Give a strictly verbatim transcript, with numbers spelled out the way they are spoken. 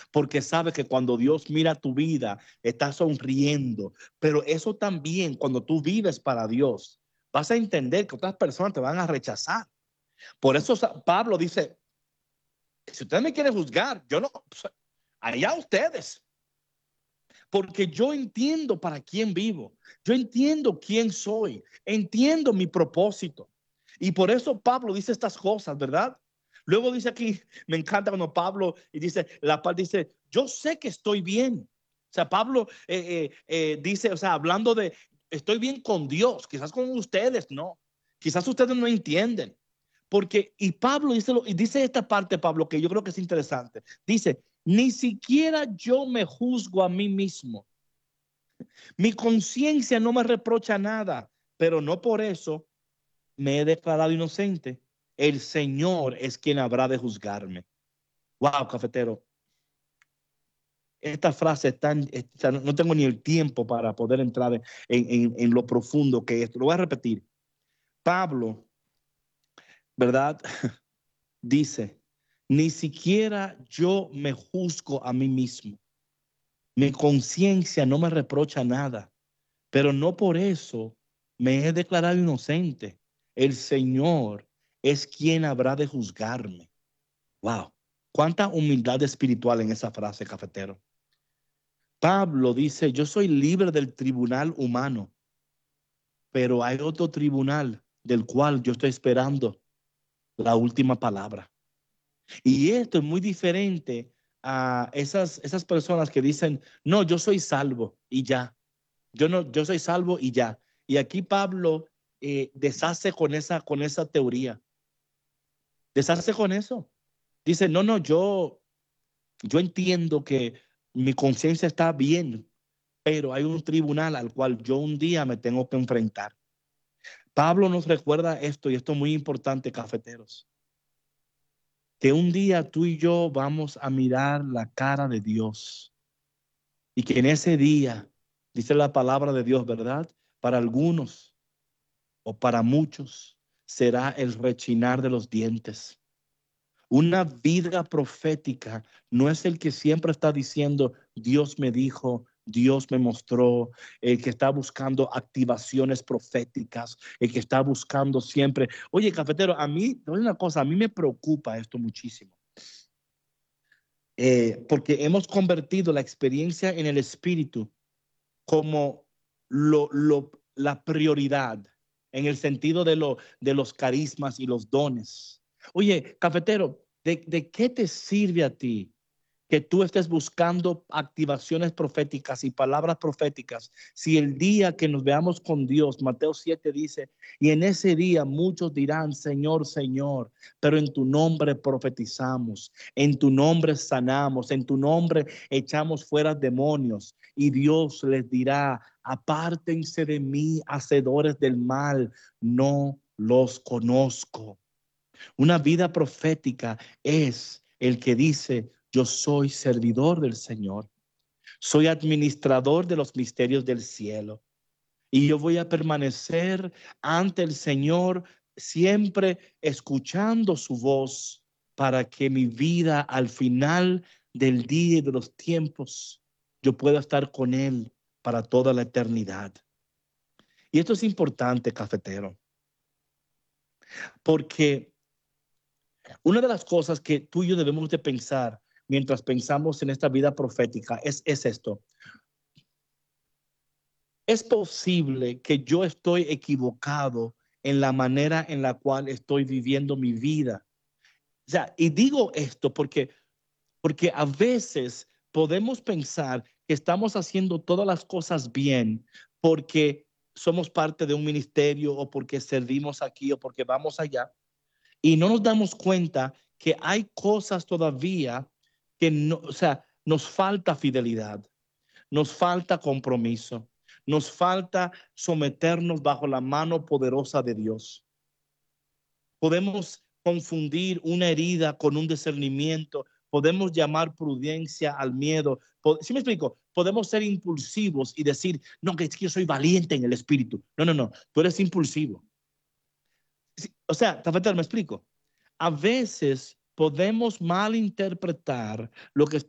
porque sabe que cuando Dios mira tu vida, está sonriendo. Pero eso también, cuando tú vives para Dios, vas a entender que otras personas te van a rechazar. Por eso Pablo dice, si ustedes me quieren juzgar, yo no, allá ustedes. Porque yo entiendo para quién vivo. Yo entiendo quién soy. Entiendo mi propósito. Y por eso Pablo dice estas cosas, ¿verdad? Luego dice aquí, me encanta cuando Pablo y dice, la parte dice, yo sé que estoy bien. O sea, Pablo eh, eh, eh, dice, o sea, hablando de, estoy bien con Dios, quizás con ustedes, no. Quizás ustedes no entienden. Porque, y Pablo dice, y dice esta parte, Pablo, que yo creo que es interesante. Dice, ni siquiera yo me juzgo a mí mismo. Mi conciencia no me reprocha nada, pero no por eso me he declarado inocente. El Señor es quien habrá de juzgarme. Wow, cafetero. Esta frase es tan, esta, no tengo ni el tiempo para poder entrar en, en, en lo profundo que es. Lo voy a repetir. Pablo, ¿verdad? Dice, ni siquiera yo me juzgo a mí mismo. Mi conciencia no me reprocha nada, pero no por eso me he declarado inocente. El Señor es quien habrá de juzgarme. Wow, cuánta humildad espiritual en esa frase, cafetero. Pablo dice, yo soy libre del tribunal humano, pero hay otro tribunal del cual yo estoy esperando la última palabra. Y esto es muy diferente a esas, esas personas que dicen, no, yo soy salvo y ya. Yo no, yo soy salvo y ya. Y aquí Pablo eh, deshace con esa, con esa teoría. Deshace con eso. Dice, no, no, yo, yo entiendo que mi conciencia está bien, pero hay un tribunal al cual yo un día me tengo que enfrentar. Pablo nos recuerda esto, y esto es muy importante, cafeteros, que un día tú y yo vamos a mirar la cara de Dios y que en ese día, dice la palabra de Dios, ¿verdad? Para algunos o para muchos será el rechinar de los dientes. Una vida profética no es el que siempre está diciendo, Dios me dijo, Dios me mostró, el que está buscando activaciones proféticas, el que está buscando siempre. Oye, cafetero, a mí, una cosa, a mí me preocupa esto muchísimo. Eh, porque hemos convertido la experiencia en el espíritu como lo, lo, la prioridad en el sentido de, lo, de los carismas y los dones. Oye, cafetero, ¿de, ¿de qué te sirve a ti que tú estés buscando activaciones proféticas y palabras proféticas si el día que nos veamos con Dios, Mateo siete dice, y en ese día muchos dirán, Señor, Señor, pero en tu nombre profetizamos, en tu nombre sanamos, en tu nombre echamos fuera demonios, y Dios les dirá, apártense de mí, hacedores del mal, no los conozco. Una vida profética es el que dice, yo soy servidor del Señor, soy administrador de los misterios del cielo y yo voy a permanecer ante el Señor siempre escuchando su voz para que mi vida al final del día y de los tiempos yo pueda estar con Él para toda la eternidad. Y esto es importante, cafetero, porque una de las cosas que tú y yo debemos de pensar mientras pensamos en esta vida profética es, es esto. Es posible que yo estoy equivocado en la manera en la cual estoy viviendo mi vida. O sea, y digo esto porque, porque a veces podemos pensar que estamos haciendo todas las cosas bien porque somos parte de un ministerio o porque servimos aquí o porque vamos allá. Y no nos damos cuenta que hay cosas todavía que no, o sea, nos falta fidelidad, nos falta compromiso, nos falta someternos bajo la mano poderosa de Dios. Podemos confundir una herida con un discernimiento, podemos llamar prudencia al miedo. ¿Sí me explico? Podemos ser impulsivos y decir, no, que es que yo soy valiente en el espíritu. No, no, no, tú eres impulsivo. O sea, ¿me explico? A veces podemos malinterpretar lo que